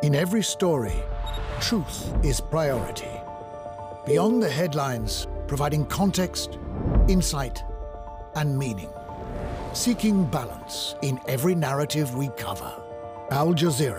In every story, truth is priority. Beyond the headlines, providing context, insight, and meaning. Seeking balance in every narrative we cover. Al Jazeera,